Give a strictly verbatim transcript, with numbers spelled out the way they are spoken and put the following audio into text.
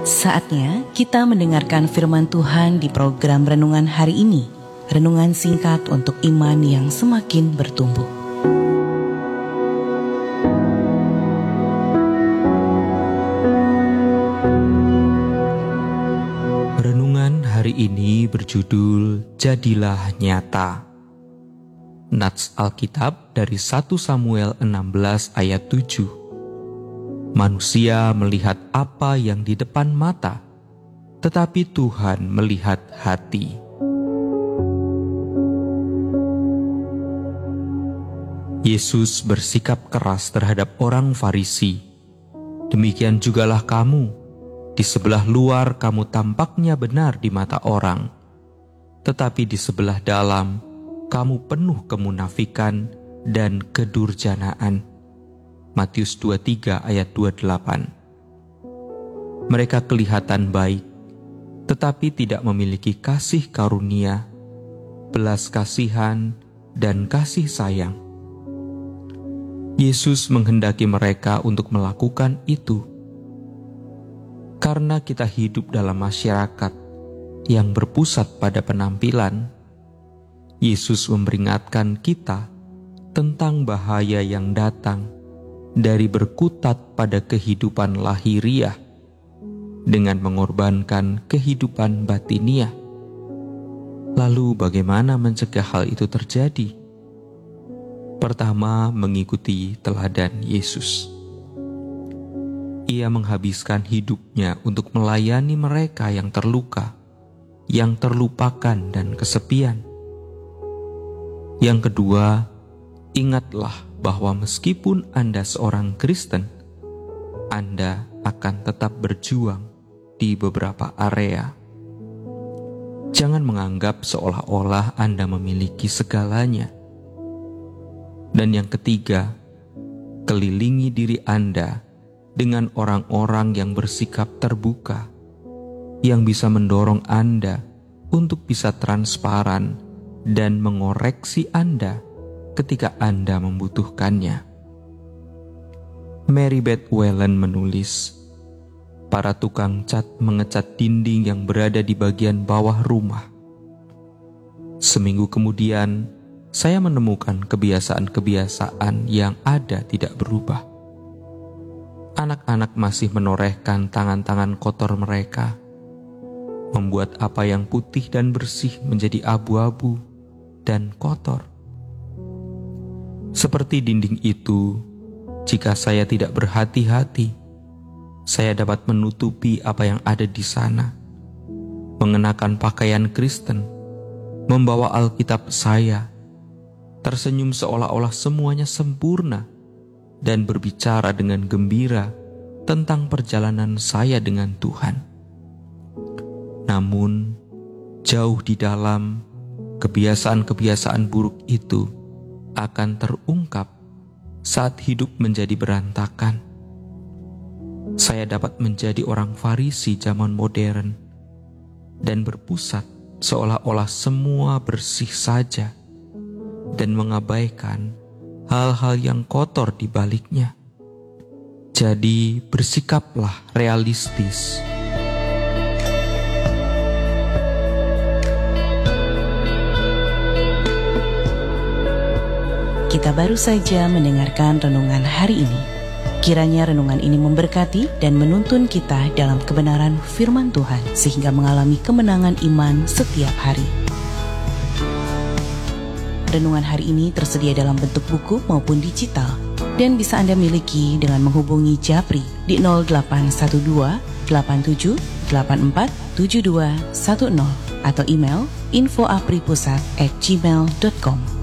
Saatnya kita mendengarkan firman Tuhan di program Renungan Hari Ini. Renungan singkat untuk iman yang semakin bertumbuh. Renungan hari ini berjudul Jadilah Nyata. Nats Alkitab dari satu Samuel enam belas ayat tujuh. Manusia melihat apa yang di depan mata, tetapi Tuhan melihat hati. Yesus bersikap keras terhadap orang Farisi. Demikian jugalah kamu. Di sebelah luar kamu tampaknya benar di mata orang, tetapi di sebelah dalam kamu penuh kemunafikan dan kedurjanaan. Matius dua puluh tiga ayat dua puluh delapan. Mereka kelihatan baik, tetapi tidak memiliki kasih karunia, belas kasihan, dan kasih sayang. Yesus menghendaki mereka untuk melakukan itu. Karena kita hidup dalam masyarakat yang berpusat pada penampilan, Yesus memperingatkan kita tentang bahaya yang datang dari berkutat pada kehidupan lahiriah dengan mengorbankan kehidupan batiniah. Lalu bagaimana mencegah hal itu terjadi? Pertama, mengikuti teladan Yesus. Ia menghabiskan hidupnya untuk melayani mereka yang terluka, yang terlupakan dan kesepian. Yang kedua, ingatlah bahwa meskipun Anda seorang Kristen, Anda akan tetap berjuang di beberapa area. Jangan menganggap seolah-olah Anda memiliki segalanya. Dan yang ketiga, kelilingi diri Anda dengan orang-orang yang bersikap terbuka, yang bisa mendorong Anda untuk bisa transparan dan mengoreksi Anda ketika Anda membutuhkannya. Mary Beth Whelan menulis, para tukang cat mengecat dinding yang berada di bagian bawah rumah. Seminggu kemudian, saya menemukan kebiasaan-kebiasaan yang ada tidak berubah. Anak-anak masih menorehkan tangan-tangan kotor mereka, membuat apa yang putih dan bersih menjadi abu-abu dan kotor. Seperti dinding itu, jika saya tidak berhati-hati, saya dapat menutupi apa yang ada di sana, mengenakan pakaian Kristen, membawa Alkitab saya, tersenyum seolah-olah semuanya sempurna, dan berbicara dengan gembira tentang perjalanan saya dengan Tuhan. Namun, jauh di dalam, kebiasaan-kebiasaan buruk itu akan terungkap saat hidup menjadi berantakan. Saya dapat menjadi orang Farisi zaman modern dan berpusat seolah-olah semua bersih saja dan mengabaikan hal-hal yang kotor di baliknya. Jadi bersikaplah realistis. Kita baru saja mendengarkan renungan hari ini. Kiranya renungan ini memberkati dan menuntun kita dalam kebenaran firman Tuhan, sehingga mengalami kemenangan iman setiap hari. Renungan hari ini tersedia dalam bentuk buku maupun digital, dan bisa Anda miliki dengan menghubungi Japri di nol delapan satu dua delapan tujuh delapan empat tujuh dua satu nol atau email info apripusat at gmail dot com.